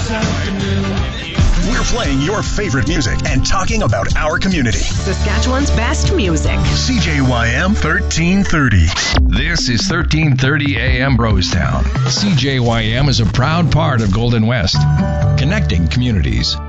We're playing your favorite music and talking about our community. Saskatchewan's best music. CJYM 1330. This is 1330 AM Brostown. CJYM is a proud part of Golden West, connecting communities.